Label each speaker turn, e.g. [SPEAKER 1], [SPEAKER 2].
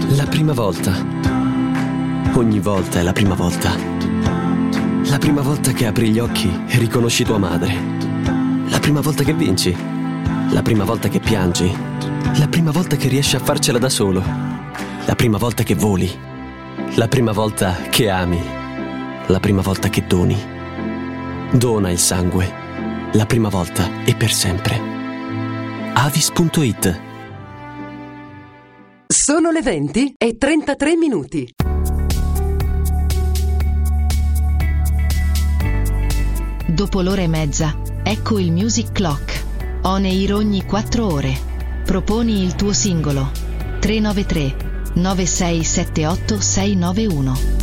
[SPEAKER 1] La prima volta. Ogni volta è la prima volta. La prima volta che apri gli occhi e riconosci tua madre. La prima volta che vinci. La prima volta che piangi. La prima volta che riesci a farcela da solo. La prima volta che voli. La prima volta che ami. La prima volta che doni. Dona il sangue. La prima volta e per sempre. Avis.it.
[SPEAKER 2] Sono le 20:33.
[SPEAKER 3] Dopo l'ora e mezza, ecco il Music Clock. On air ogni 4 ore. Proponi il tuo singolo. 393 9678 691.